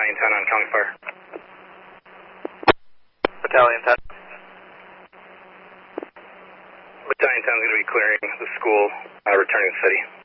Battalion 10 on County Fire. Battalion 10. Battalion 10 is going to be clearing the school, returning to the city.